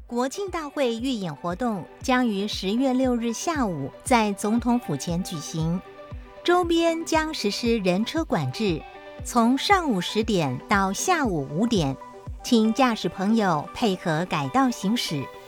国庆大会预演活动将于10月6日下午在总统府前举行，周边将实施人车管制，从上午10点到下午5点，请驾驶朋友配合改道行驶，